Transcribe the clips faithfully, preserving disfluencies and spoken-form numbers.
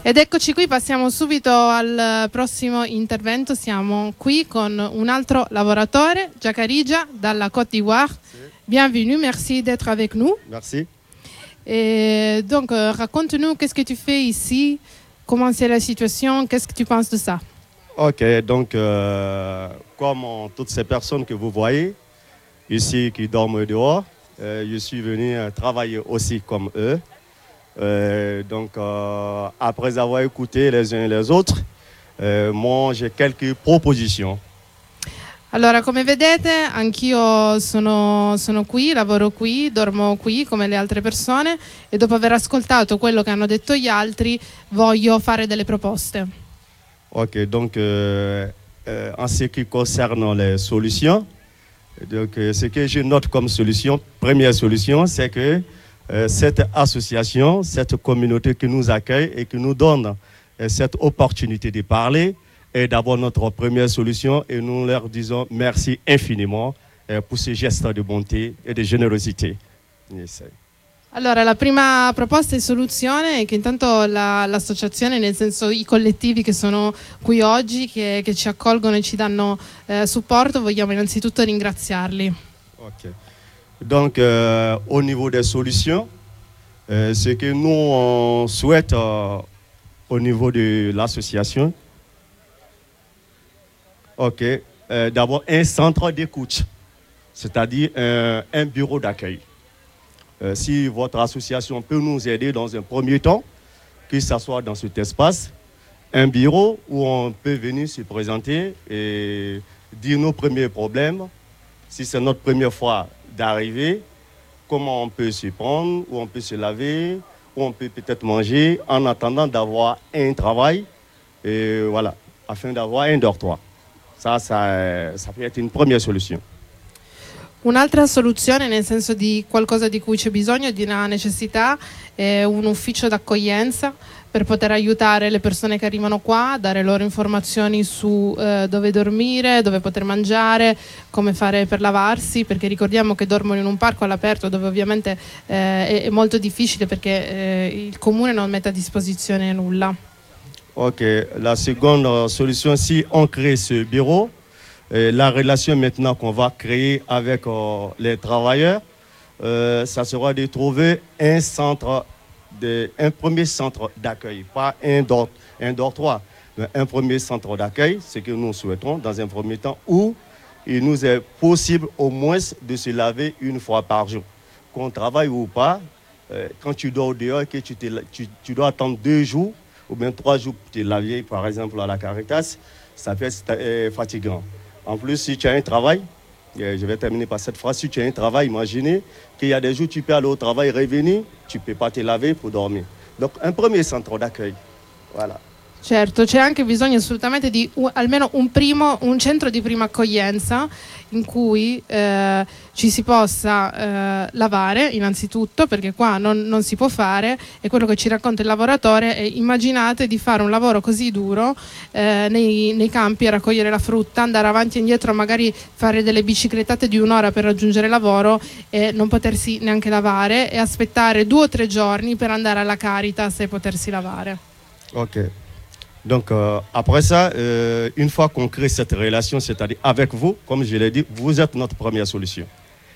Ed eccoci qui, passiamo subito al prossimo intervento. Siamo qui con un altro lavoratore, Jacarija, dalla Côte d'Ivoire. Sì. Bienvenue, merci d'être avec nous. Merci. Et donc, euh, raconte-nous, qu'est-ce que tu fais ici? Comment c'est la situation? Qu'est-ce que tu penses de ça? Ok, donc, euh, comme euh, toutes ces personnes que vous voyez ici qui dorment dehors, euh, je suis venu euh, travailler aussi comme eux. Euh, donc, euh, après avoir écouté les uns et les autres, euh, moi, j'ai quelques propositions. Allora, come vedete, anch'io sono, sono qui, lavoro qui, dormo qui come le altre persone e dopo aver ascoltato quello che hanno detto gli altri voglio fare delle proposte. Ok, donc, euh, euh, en ce qui concerne les solutions, donc, euh, ce que je note comme solution, première solution, c'est que euh, cette association, cette communauté qui nous accueille et qui nous donne euh, cette opportunité de parler est d'abord notre première solution et nous leur disons merci infiniment euh, pour ce geste de bonté et de générosité. Yes. Allora, la prima proposta e soluzione è che intanto la, l'associazione, nel senso i collettivi che sono qui oggi, che, che ci accolgono e ci danno eh, supporto, vogliamo innanzitutto ringraziarli. Ok. Donc, euh, au niveau des solutions, euh, ce que nous on souhaite euh, au niveau de l'association, ok, euh, d'abord un centre d'écoute, c'est-à-dire un, un bureau d'accueil. Euh, si votre association peut nous aider dans un premier temps, que ce soit dans cet espace, un bureau où on peut venir se présenter et dire nos premiers problèmes, si c'est notre première fois d'arriver, comment on peut se prendre, où on peut se laver, où on peut peut-être manger, en attendant d'avoir un travail, et voilà, afin d'avoir un dortoir. Ça, ça, ça peut être une première solution. Un'altra soluzione, nel senso di qualcosa di cui c'è bisogno, di una necessità, è un ufficio d'accoglienza per poter aiutare le persone che arrivano qua, dare loro informazioni su eh, dove dormire, dove poter mangiare, come fare per lavarsi, perché ricordiamo che dormono in un parco all'aperto dove ovviamente eh, è, è molto difficile perché eh, il comune non mette a disposizione nulla. Ok, la seconde solution, si on crée ce bureau, et la relation maintenant qu'on va créer avec euh, les travailleurs, euh, ça sera de trouver un centre, de, un premier centre d'accueil, pas un, dort, un dortoir, mais un premier centre d'accueil, ce que nous souhaitons dans un premier temps, où il nous est possible au moins de se laver une fois par jour. Qu'on travaille ou pas, euh, quand tu dors dehors, que tu, te, tu, tu dois attendre deux jours ou bien trois jours pour te laver, par exemple à la Caritas, ça peut être euh, fatigant. En plus, si tu as un travail, je vais terminer par cette phrase, si tu as un travail, imaginez qu'il y a des jours où tu peux aller au travail, revenir, tu ne peux pas te laver pour dormir. Donc un premier centre d'accueil, voilà. Certo, c'è anche bisogno assolutamente di un, almeno un, primo, un centro di prima accoglienza in cui eh, ci si possa eh, lavare innanzitutto, perché qua non, non si può fare, e quello che ci racconta il lavoratore è: immaginate di fare un lavoro così duro eh, nei, nei campi a raccogliere la frutta, andare avanti e indietro, magari fare delle biciclettate di un'ora per raggiungere il lavoro e non potersi neanche lavare e aspettare due o tre giorni per andare alla Caritas e potersi lavare. Ok. Donc, euh, après ça, euh, une fois qu'on crée cette relation, c'est-à-dire avec vous, comme je l'ai dit, vous êtes notre première solution.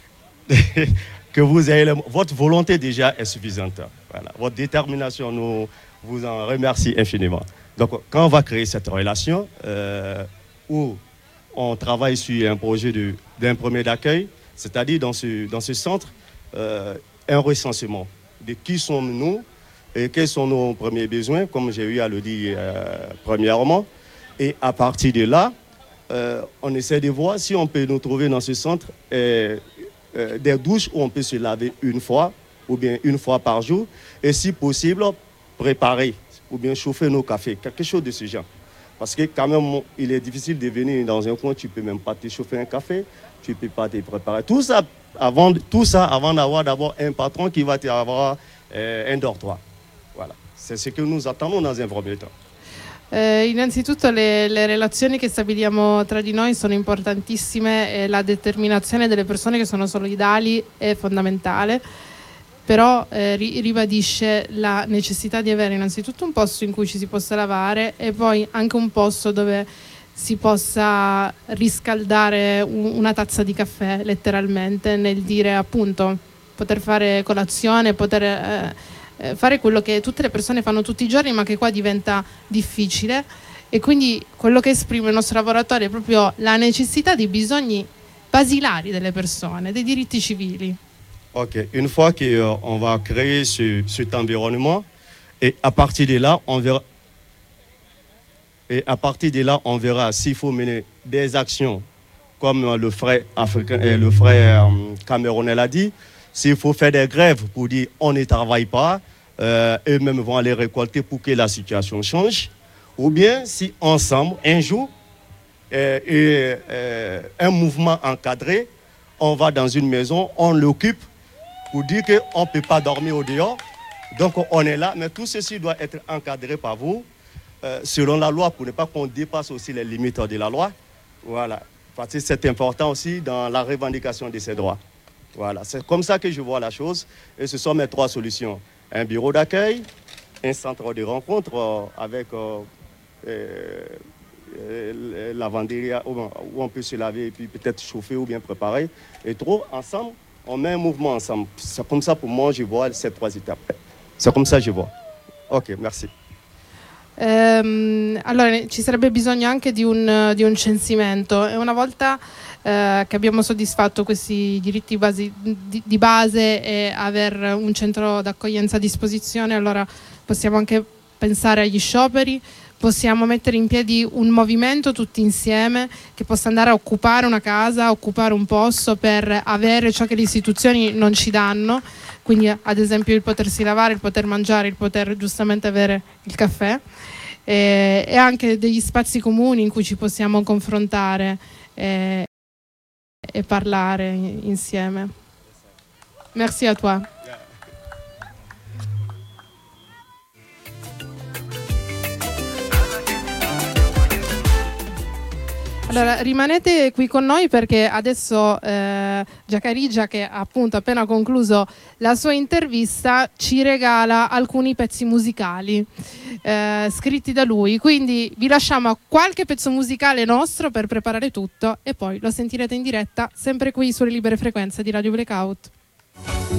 Que vous ayez le, votre volonté déjà est suffisante. Voilà. Votre détermination, nous vous en remercie infiniment. Donc, quand on va créer cette relation, euh, où on travaille sur un projet de, d'un premier d'accueil, c'est-à-dire dans ce, dans ce centre, euh, un recensement de qui sommes-nous, et quels sont nos premiers besoins, comme j'ai eu à le dire euh, premièrement. Et à partir de là, euh, on essaie de voir si on peut nous trouver dans ce centre euh, euh, des douches où on peut se laver une fois ou bien une fois par jour. Et si possible, préparer ou bien chauffer nos cafés, quelque chose de ce genre. Parce que quand même, il est difficile de venir dans un coin, tu ne peux même pas te chauffer un café, tu ne peux pas te préparer. Tout ça avant, tout ça avant d'avoir d'abord un patron qui va t'avoir euh, un dortoir. Voilà, c'est ce que nous attendons dans un premier temps. Eh, innanzitutto le, le relazioni che stabiliamo tra di noi sono importantissime e la determinazione delle persone che sono solidali è fondamentale. però eh, ri- ribadisce la necessità di avere innanzitutto un posto in cui ci si possa lavare e poi anche un posto dove si possa riscaldare un- una tazza di caffè, letteralmente, nel dire appunto poter fare colazione, poter eh, eh, fare quello che tutte le persone fanno tutti i giorni ma che qua diventa difficile. E quindi quello che esprime il nostro lavoratore è proprio la necessità dei bisogni basilari delle persone, dei diritti civili. Ok, une fois qu'on euh, va créer ce, cet environnement, et à partir de là, on verra, et à partir de là, on verra s'il faut mener des actions, comme euh, le frère africain, euh, le frère euh, camerounais l'a dit, s'il faut faire des grèves pour dire on ne travaille pas, euh, eux-mêmes vont aller récolter pour que la situation change, ou bien si ensemble, un jour, euh, et, euh, un mouvement encadré, on va dans une maison, on l'occupe pour dire qu'on ne peut pas dormir au dehors. Donc on est là, mais tout ceci doit être encadré par vous, euh, selon la loi, pour ne pas qu'on dépasse aussi les limites de la loi. Voilà, parce que c'est important aussi dans la revendication de ces droits. Voilà, c'est comme ça que je vois la chose. Et ce sont mes trois solutions. Un bureau d'accueil, un centre de rencontre euh, avec euh, euh, euh, lavanderie où, où on peut se laver et puis peut-être chauffer ou bien préparer. Et trop, ensemble, on met un mouvement ensemble. C'est comme ça pour moi, je vois ces trois étapes. C'est comme ça que je vois. Ok, merci. Ehm, allora ci sarebbe bisogno anche di un, di un censimento e una volta eh, che abbiamo soddisfatto questi diritti basi, di, di base e aver un centro d'accoglienza a disposizione, allora possiamo anche pensare agli scioperi, possiamo mettere in piedi un movimento tutti insieme che possa andare a occupare una casa, occupare un posto per avere ciò che le istituzioni non ci danno, quindi ad esempio il potersi lavare, il poter mangiare, il poter giustamente avere il caffè e, e anche degli spazi comuni in cui ci possiamo confrontare e, e parlare insieme. Merci a toi. Allora, rimanete qui con noi perché adesso eh, Giacarigia, che ha appunto appena concluso la sua intervista, ci regala alcuni pezzi musicali eh, scritti da lui. Quindi vi lasciamo a qualche pezzo musicale nostro per preparare tutto e poi lo sentirete in diretta sempre qui sulle libere frequenze di Radio Blackout.